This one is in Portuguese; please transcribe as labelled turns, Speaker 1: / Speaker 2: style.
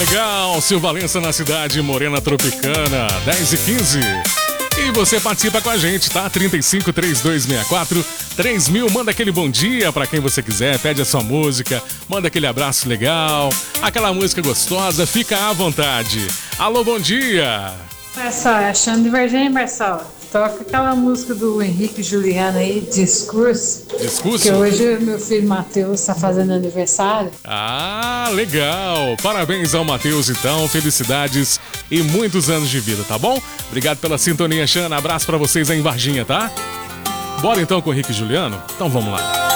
Speaker 1: legal, Sil Valença na cidade Morena Tropicana, 10h15. E você participa com a gente, tá? 35 3264 3000. Manda aquele bom dia pra quem você quiser, pede a sua música, manda aquele abraço legal, aquela música gostosa, fica à vontade. Alô, bom dia!
Speaker 2: Marcelo, achando de Varginha, Marcelo. Toca aquela música do Henrique e Juliano aí, Discurso.
Speaker 1: Discurso?
Speaker 2: Que hoje meu filho Matheus está fazendo aniversário.
Speaker 1: Ah, legal! Parabéns ao Matheus, então. Felicidades e muitos anos de vida, tá bom? Obrigado pela sintonia, Xana. Abraço pra vocês aí em Varginha, tá? Bora então com o Henrique e Juliano? Então vamos lá.